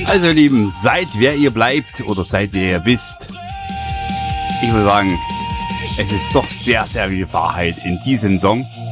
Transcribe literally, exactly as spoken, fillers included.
Also ihr Lieben, seid wer ihr bleibt oder seid wer ihr wisst. Ich würde sagen, es ist doch sehr, sehr viel Wahrheit in diesem Song.